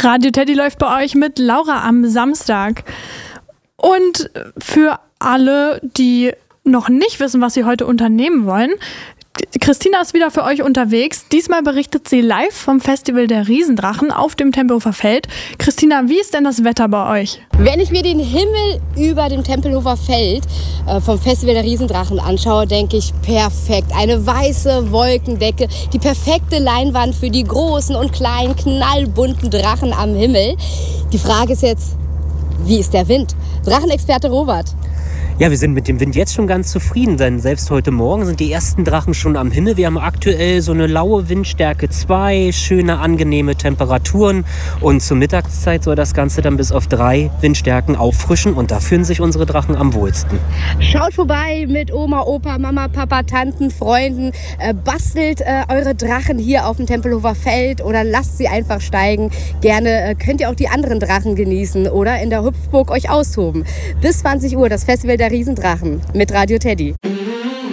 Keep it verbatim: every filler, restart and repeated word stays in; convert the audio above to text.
Radio Teddy läuft bei euch mit Laura am Samstag. Und für alle, die noch nicht wissen, was sie heute unternehmen wollen, Christina ist wieder für euch unterwegs. Diesmal berichtet sie live vom Festival der Riesendrachen auf dem Tempelhofer Feld. Christina, wie ist denn das Wetter bei euch? Wenn ich mir den Himmel über dem Tempelhofer Feld äh, vom Festival der Riesendrachen anschaue, denke ich, perfekt. Eine weiße Wolkendecke, die perfekte Leinwand für die großen und kleinen, knallbunten Drachen am Himmel. Die Frage ist jetzt, wie ist der Wind? Drachenexperte Robert. Ja, wir sind mit dem Wind jetzt schon ganz zufrieden, denn selbst heute Morgen sind die ersten Drachen schon am Himmel. Wir haben aktuell so eine laue Windstärke zwei, schöne, angenehme Temperaturen und zur Mittagszeit soll das Ganze dann bis auf drei Windstärken auffrischen und da fühlen sich unsere Drachen am wohlsten. Schaut vorbei mit Oma, Opa, Mama, Papa, Tanten, Freunden, äh, bastelt äh, eure Drachen hier auf dem Tempelhofer Feld oder lasst sie einfach steigen. Gerne äh, könnt ihr auch die anderen Drachen genießen oder in der Hüpfburg euch austoben. Bis zwanzig Uhr das Festival der Riesendrachen mit Radio Teddy.